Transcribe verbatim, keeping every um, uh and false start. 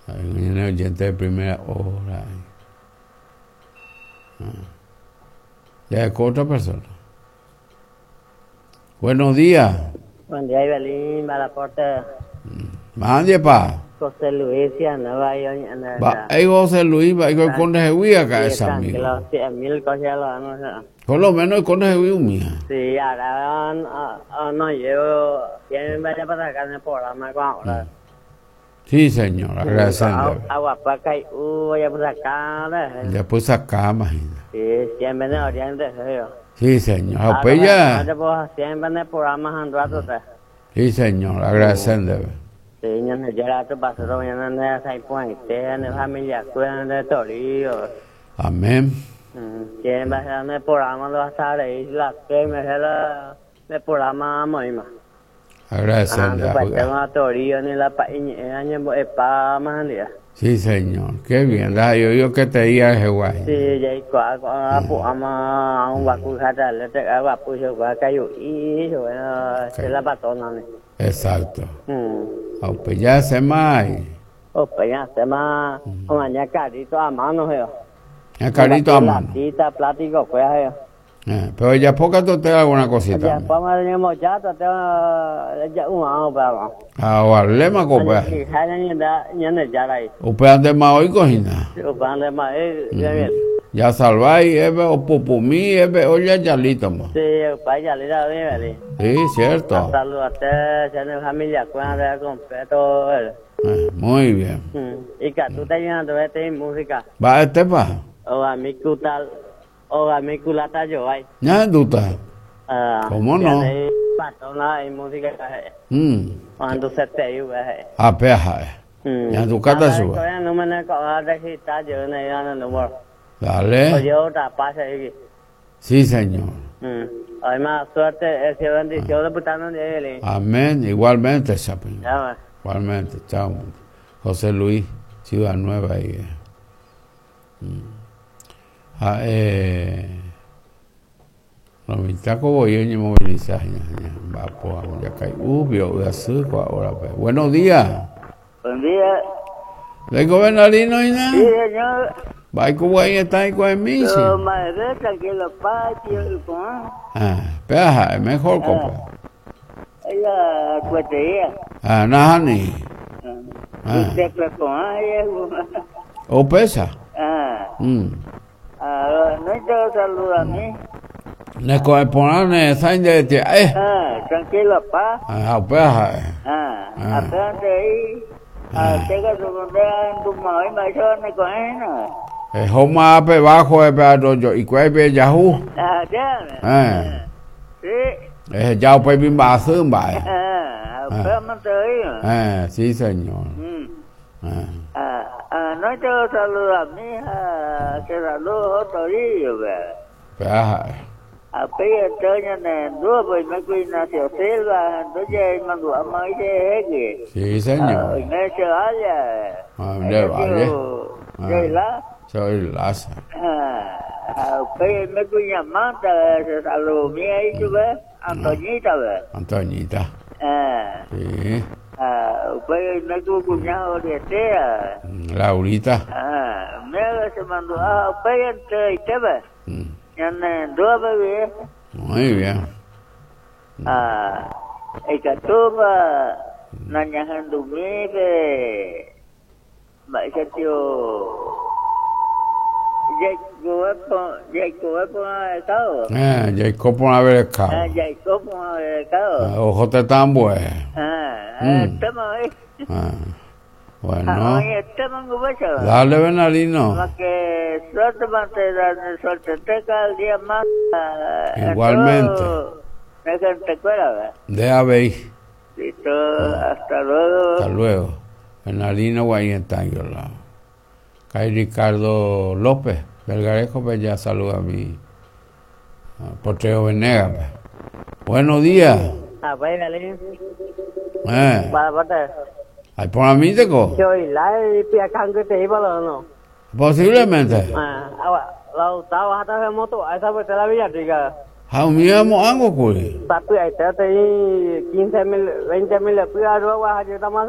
Hay un oyente de primera hora. Ah. Ya es con otra persona. Buenos días. Buen día, Ibelín, para la puerta. Mande, pa. José Luis, y andaba yo en la... Va, hay José Luis, va, hay con Conde Jehuí acá, Sí, esa amigo. tranquilo, cien mil cosas lo no sé. Por lo menos el Conde Jehuí un mía. Sí, ahora no, no, no llevo... Tienen vaya para sacar el programa con ahora. Sí, señor, agradeciendo. Agua para acá y uh, voy a por sacar. Después acá, imagínate. Sí, siempre en el oriente, sí. Sí, señor. Pues ya. Siempre en el programa un rato. Sí, señor, agradeciendo. Sí, yo no llega a tu paso, mañana en el seis puente, en la familia, cuidan de Torillo. Amén. Quieren bajar en el programa, lo va a estar ahí, la que me da el programa misma. Agradeciendo. Ah, pues tengo a Torillo ni la paña, año para más día. Sí, señor, qué bien. La yo yo que te diga es guay. Sí, ya hay cua cua pu ama un guacu jata le te agua pu yo gua cayu y yo se la patona ne. Exacto. Mm. Oh, pues ya se más. Oh, pues ya se más. Un año carito a mano yo. Ya carito a mano. Platita, plático, pues yo. Eh, pero ya poca tú te alguna cosita. Ya vamos a tener ya te ya un año para. Ah, vale, ma copa. Sí, hay ni da ni ne ya ahí. Upe ande más hoy cojina. Upe ande más eh bien. Ya salváis, ebe o pupumí, ebe o ya yalito más. Sí, para ya le da bien, sí, cierto. Saludos a ustedes, tienen familia, cuidan de completo. Eh, muy bien. Mm. Y que tú estás llenando de música. Va este pa. O a mí cutal, o a mí culata yo hay. Ya duta. Ah, ¿cómo no? Patona y música. Mm. Cuando se te iba. A peja. Ya tu cata suba. No me necesito registrar yo no iba el número. Dale. O yo otra pasa ahí. Sí, señor. Mm. Además, suerte, esa bendición de putano de él. Amén. Igualmente, Chapín. Ya, igualmente. Chao. José Luis, Ciudad Nueva ahí. Mm. Ah, eh. No me está como yo ni movilizar. Va por ya cae. Ubio, voy a hacer ahora. Buenos días. Buen día. ¿Le gobernadino y nada? Sí, señor. Va como ahí está ahí con el miso. No, madre, tranquilo, patio y con. Ah, peja, es mejor, compa. Ella cuetería. Ah, nada ni. Ah. Usted que con ella. ¿O pesa? Ah. Mm. Ah, no te saluda a mí. Ne con poner ne sain de ti. Eh. Ah, tranquilo, pa. Ah, peja. Ah, aparte ahí. Ah, tenga su condena en tu madre, me echó ne con ella. Eh, homa pe bajo e pe dojo y quay pe Yahoo. Ah, ya. Eh. Sí. Eh, ya pe bin ba sương ba. Ah, pero me estoy. Eh, sí, señor. Mm. Ah. Ah, ah, no te saluda a mi hija, que saludo otro día, ve. Peja. Apenas estoy en el grupo y me cuida Ignacio Silva, entonces mandó a más de Sí, señor. Ignacio Valle. Ah, de Valle. Soy la. Soy Laza. Ah, apenas me cuida Manta, se saludó mi hija, ve. Antoñita, ve. Antoñita. Ah. Sí. Ah, pues me tu cuñado de Tea. Laurita. Ah, me se mandó a apenas y te ve. En dos bebés. Muy bien. Ah, y que tú vas nanajando mi be. Va a ser tío. Jacob, Jacob por el estado. Eh, Jacob por haber escado. Ah, Jacob por el estado. Ojo te tan bueno. Ah, estamos ahí. Ah, bueno. Oye, estamos en Gubacha. Dale, Bernardino. Que suerte mantener, suerte te cada día más. Igualmente. Me te acuerdas, Deja ver. Listo, hasta luego. Hasta luego. Bernardino Guayentán, lado. Cae Ricardo López, Belgarejo, pues ya saluda a mi Porteo Venegas. Pues. Buenos días. Ah, pues, Belín. Eh. Para, para. ¿Hay por mí te co? Yo y la y pia cangue te iba lo no. Posiblemente. Ah, ahora, lo estaba hasta de moto, esa pues te la villa diga. Ah, mira, mo algo, curi. Papi, ahí te te quince mil, veinte mil, pia luego vas a llegar más.